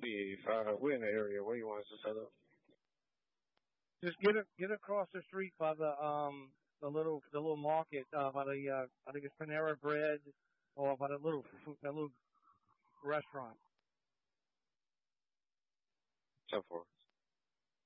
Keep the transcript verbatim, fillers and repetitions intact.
eighty-five. We're in the area. Where you want us to set up? Just get it, get across the street by the um the little the little market uh, by the uh, I think it's Panera Bread or by the little that little restaurant. ten four.